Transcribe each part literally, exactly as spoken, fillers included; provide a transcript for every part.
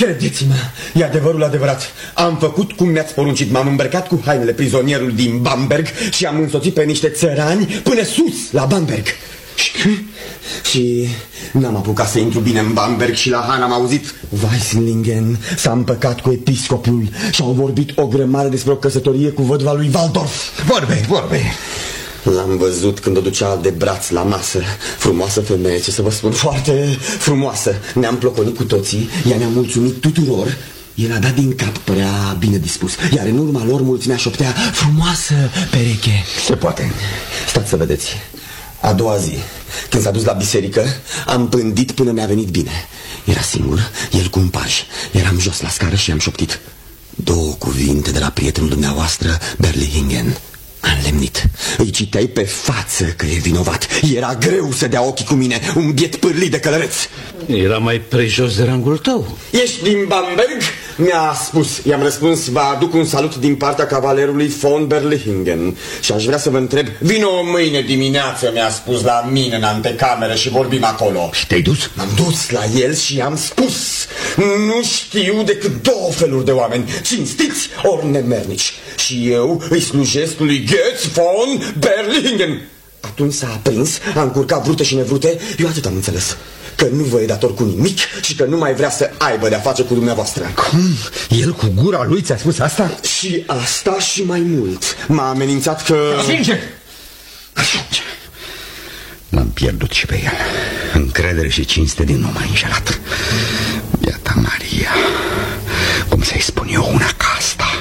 Credeți-mă, e adevărul adevărat. Am făcut cum mi-ați poruncit. M-am îmbrăcat cu hainele prizonierului din Bamberg și am însoțit pe niște țărani până sus, la Bamberg. Și, și n-am apucat să intru bine în Bamberg și la Han am auzit Weislingen s-a împăcat cu episcopul și au vorbit o grămadă despre o căsătorie cu vădva lui Waldorf. Vorbe, vorbe. L-am văzut când o ducea de braț la masă. Frumoasă femeie, ce să vă spun, foarte frumoasă. Ne-am ploconit cu toții, ea ne-a mulțumit tuturor. El a dat din cap, părea bine dispus. Iar în urma lor mulțimea șoptea: frumoasă pereche. Se poate. Stați să vedeți. A doua zi, când s-a dus la biserică, am pândit până mi-a venit bine. Era singur, el cu un paj. Eram jos la scară și am șoptit: două cuvinte de la prietenul dumneavoastră, Berlingen. Am lemnit. Îi citeai pe față că e vinovat. Era greu să dea ochii cu mine, un biet pârlit de călăreț. Era mai prejos de rangul tău. Ești din Bamberg? Mi-a spus. I-am răspuns: vă aduc un salut din partea cavalerului von Berlingen. Și aș vrea să vă întreb: vino mâine dimineață, mi-a spus, la mine în antecameră și vorbim acolo. Și te-ai dus? M-am dus la el și i-am spus: nu știu decât două feluri de oameni, cinstiți ori nemernici, și eu îi slujesc lui Goetz von Berlingen. Atunci s-a aprins, a încurcat vrute și nevrute. Eu atât am înțeles: că nu vă e dator cu nimic și că nu mai vrea să aibă de-a face cu dumneavoastră. Cum? El cu gura lui ți-a spus asta? Și asta și mai mult. M-a amenințat că... Sincer! Sincer! L-am pierdut și pe el. Încredere și cinste din nou m-a înșelat. Iată, Maria, cum să-i spun eu una ca asta?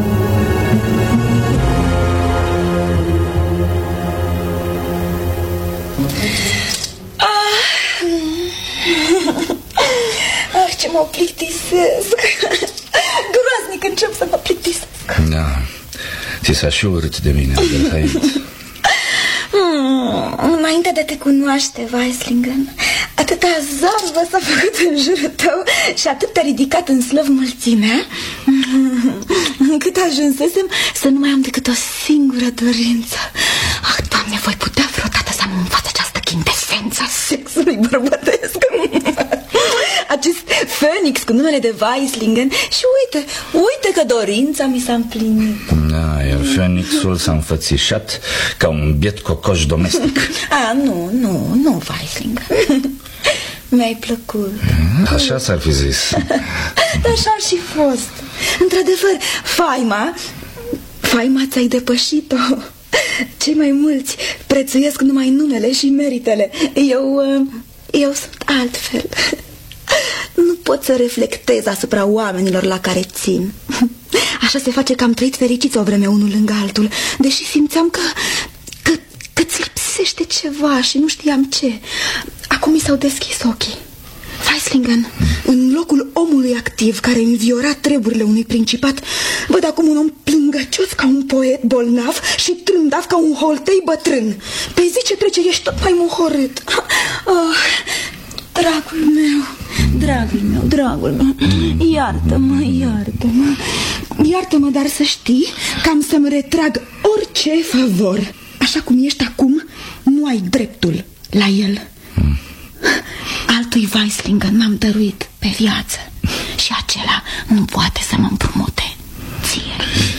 Ah, ce mă plictisesc. Groaznic încep să mă plictisesc. Da, ți s-a și urât de mine, Adelheid. Hmm, înainte de te cunoaște, Weislingen, atâta zarvă s-a făcut în jurul tău și atât te-a ridicat în slăv mulțimea, încât ajunsesem să nu mai am decât o singură dorință. Ah, Doamne, voi putea vreodată să am în față această chintesență a sexului bărbătesc, acest Phoenix cu numele de Weislingen. Și uite, uite că dorința mi s-a împlinit. Da, iar Phoenixul s-a înfățișat ca un biet cocoș domestic. A, nu, nu, nu, Weislingen. Mi-ai plăcut. Așa s-ar fi zis. Dar așa ar și fost. Într-adevăr, faima Faima ți-ai depășit-o. Cei mai mulți prețuiesc numai numele și meritele. Eu, eu sunt altfel. Nu pot să reflectez asupra oamenilor la care țin. Așa se face că am trăit fericiți o vreme unul lângă altul, deși simțeam că, că, că ți lipsește ceva și nu știam ce. Acum mi s-au deschis ochii. Weislingen, în locul omului activ care înviora treburile unui principat, văd acum un om plângăcios ca un poet bolnav și trândav ca un holtei bătrân. Pe zi ce trece ești tot mai mohorât. Oh, dragul meu, dragul meu, dragul meu, iartă-mă, iartă-mă, iartă-mă, dar să știi că am să-mi retrag orice favor. Așa cum ești acum, nu ai dreptul la el. Altui Weislingen m-am dăruit pe viață și acela nu poate să mă împrumute ție.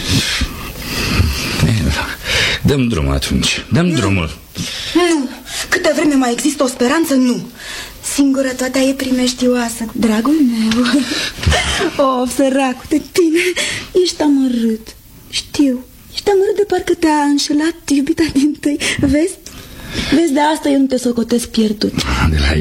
Dăm drumul atunci, dăm nu. drumul. Nu, câtă vreme mai există o speranță, nu. Singurătatea e primejdioasă, dragul meu. Oh, săracul de tine, ești amărât. Știu, ești amărât de parcă te-a înșelat iubita din tăi. Vezi? Vezi, de asta eu nu te socotesc pierdut. De la